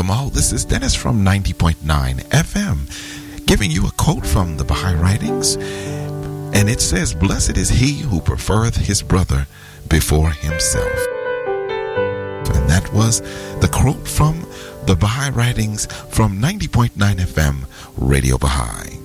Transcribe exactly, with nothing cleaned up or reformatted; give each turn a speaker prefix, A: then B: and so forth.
A: Welcome all. This is Dennis from ninety point nine F M, giving you a quote from the Baha'i Writings. And it says, "Blessed is he who preferreth his brother before himself." And that was the quote from the Baha'i Writings from ninety point nine F M, Radio Baha'i.